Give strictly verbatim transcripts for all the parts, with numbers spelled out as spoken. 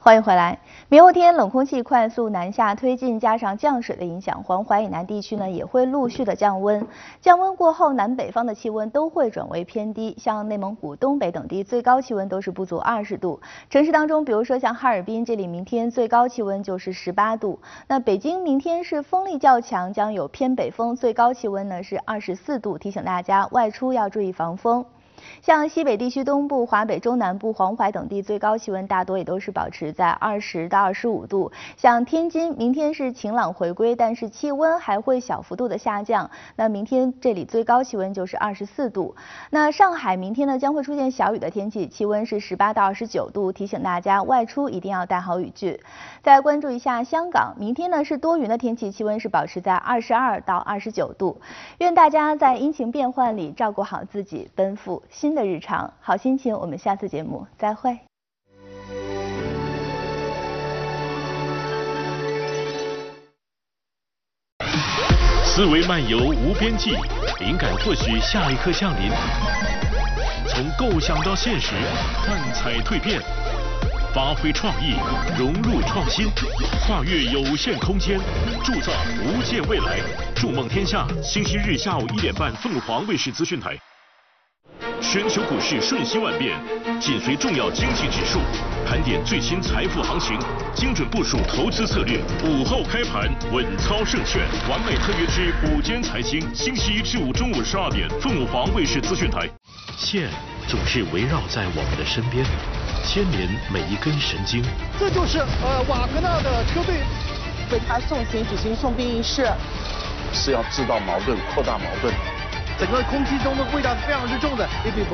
欢迎回来。明后天冷空气快速南下推进，加上降水的影响，黄淮以南地区呢也会陆续的降温。降温过后，南北方的气温都会转为偏低，像内蒙古、东北等地最高气温都是不足二十度。城市当中，比如说像哈尔滨这里，明天最高气温就是十八度。那北京明天是风力较强，将有偏北风，最高气温呢是二十四度。提醒大家外出要注意防风。像西北地区东部、华北中南部、黄淮等地最高气温大多也都是保持在二十到二十五度。像天津，明天是晴朗回归，但是气温还会小幅度的下降。那明天这里最高气温就是二十四度。那上海明天呢将会出现小雨的天气，气温是十八到二十九度。提醒大家外出一定要带好雨具。再关注一下香港，明天呢是多云的天气，气温是保持在二十二到二十九度。愿大家在阴晴变幻里照顾好自己，奔赴新的日常，好心情。我们下次节目再会。 思维漫游无边际，灵感或许下一刻降临。从构想到现实，幻彩蜕变，发挥创意，融入创新，跨越有限空间，铸造无限未来。筑梦天下，星期日下午一点半，凤凰卫视资讯台。全球股市瞬息万变，紧随重要经济指数，盘点最新财富行情，精准部署投资策略。午后开盘，稳操胜券。完美特约之午间财经，星期一至五中午十二点，凤凰卫视资讯台。线总是围绕在我们的身边，牵连每一根神经。 这就是呃瓦格纳的车队为他送行举行送殡仪式， 是要制造矛盾，扩大矛盾。 整个空气中的味道是非常之重的。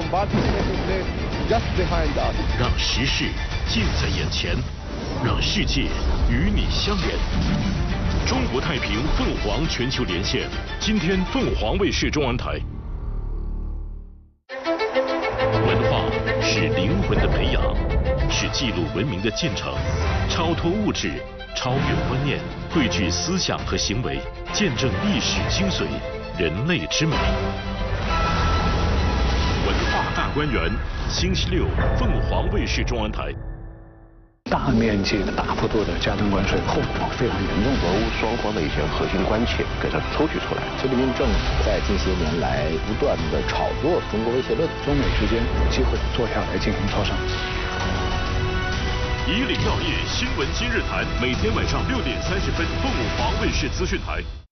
让时事近在眼前，让世界与你相连。中国太平凤凰全球连线，今天凤凰卫视中文台。文化是灵魂的培养，是记录文明的进程，超脱物质，超越观念，汇聚思想和行为，见证历史精髓。人类之美，文化大观园，星期六，凤凰卫视中文台。 大面积的、大幅度的加征关税，后果非常严重。 俄乌双方的一些核心关切给它抽取出来。 习近平政府在近些年来不断的炒作中国威胁论， 中美之间有机会坐下来进行磋商。 以岭药业新闻今日谈，每天晚上六点三十分，凤凰卫视资讯台。